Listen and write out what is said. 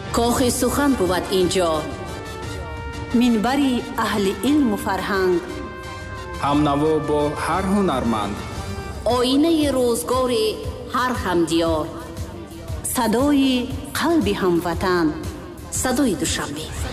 کاخ سخن بود اینجا. منبری اهل علم و فرهنگ. همنوا با هر هنرمند. آینه روزگار هر همدیار. صدای قلب هموطن. صدای دوشنبه.